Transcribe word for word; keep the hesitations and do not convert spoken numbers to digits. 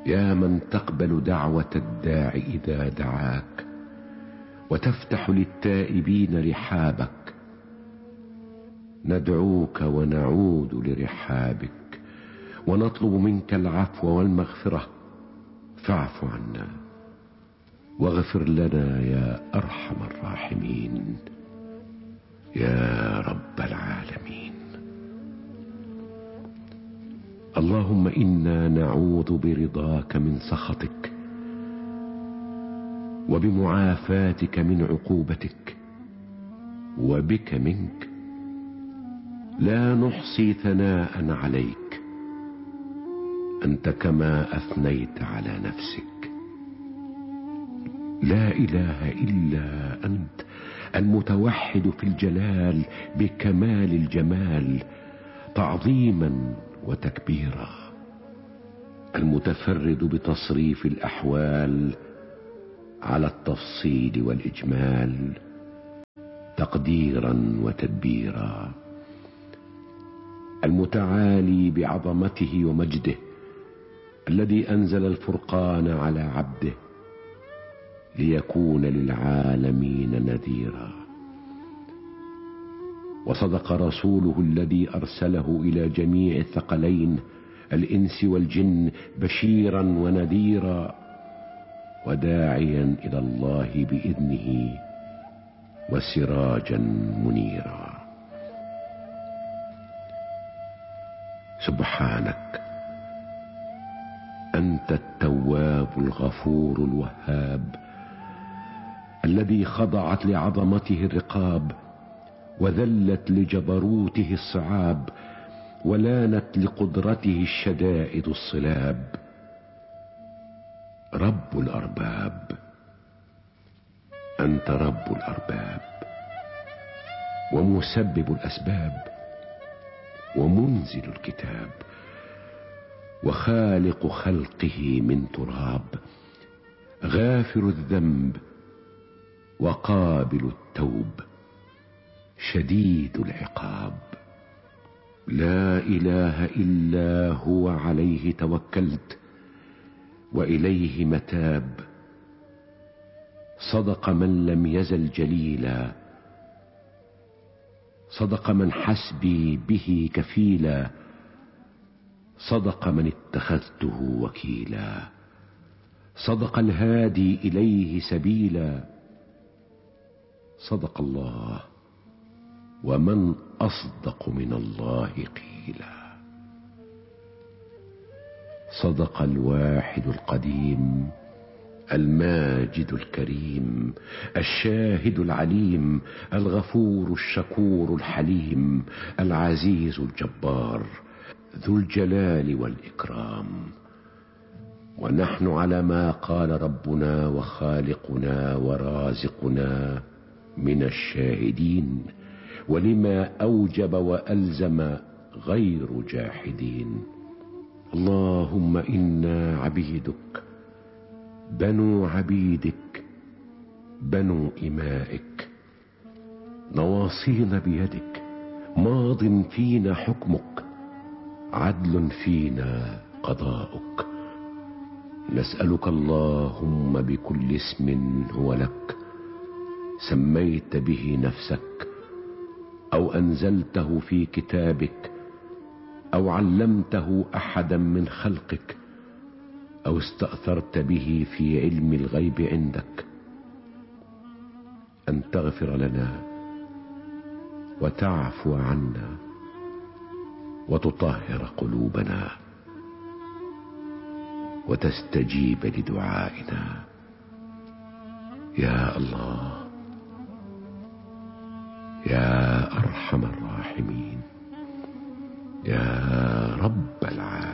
يا من تقبل دعوة الداع إذا دعاك وتفتح للتائبين رحابك، ندعوك ونعود لرحابك ونطلب منك العفو والمغفرة، فاعف عنا واغفر لنا يا أرحم الراحمين يا رب العالمين. اللهم إنا نعوذ برضاك من سخطك وبمعافاتك من عقوبتك، وبك منك لا نحصي ثناء عليك أنت كما أثنيت على نفسك. لا إله إلا أنت المتوحد في الجلال بكمال الجمال تعظيما وتكبيرا، المتفرد بتصريف الأحوال على التفصيل والإجمال تقديرا وتدبيرا، المتعالي بعظمته ومجده الذي أنزل الفرقان على عبده ليكون للعالمين نذيرا. وصدق رسوله الذي أرسله إلى جميع الثقلين الإنس والجن بشيرا ونذيرا وداعيا إلى الله بإذنه وسراجا منيرا. سبحانك أنت التواب الغفور الوهاب الذي خضعت لعظمته الرقاب وذلت لجبروته الصعاب ولانت لقدرته الشدائد الصلاب. رب الأرباب أنت رب الأرباب ومسبب الأسباب ومنزل الكتاب وخالق خلقه من تراب، غافر الذنب وقابل التوب شديد العقاب. لا إله إلا هو عليه توكلت وإليه متاب. صدق من لم يزل جليلا، صدق من حسبي به كفيلا، صدق من اتخذته وكيلا، صدق الهادي إليه سبيلا. صدق الله ومن أصدق من الله قيلا. صدق الواحد القديم الماجد الكريم الشاهد العليم الغفور الشكور الحليم العزيز الجبار ذو الجلال والإكرام. ونحن على ما قال ربنا وخالقنا ورازقنا من الشاهدين، ولما أوجب وألزم غير جاحدين. اللهم إنا عبيدك بنو عبيدك بنو إمائك، نواصينا بيدك، ماض فينا حكمك، عدل فينا قضاؤك. نسألك اللهم بكل اسم هو لك سميت به نفسك أو أنزلته في كتابك أو علمته أحدا من خلقك أو استأثرت به في علم الغيب عندك، أن تغفر لنا وتعفو عنا وتطهر قلوبنا وتستجيب لدعائنا. يا الله يا أرحم الراحمين يا رب العالمين.